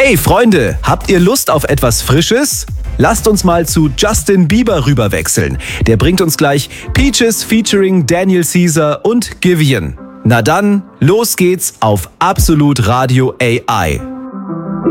Hey Freunde, habt ihr Lust auf etwas Frisches? Lasst uns mal zu Justin Bieber rüberwechseln. Der bringt uns gleich Peaches featuring Daniel Caesar und Giveon. Na dann, los geht's auf Absolut Radio AI.